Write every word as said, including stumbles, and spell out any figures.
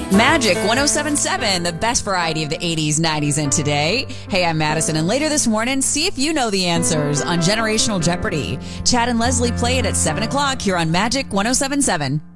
Magic one oh seven point seven, the best variety of the eighties, nineties, and today. Hey, I'm Madison, and later this morning, see if you know the answers on Generational Jeopardy. Chad and Leslie play it at seven o'clock here on Magic one oh seven point seven.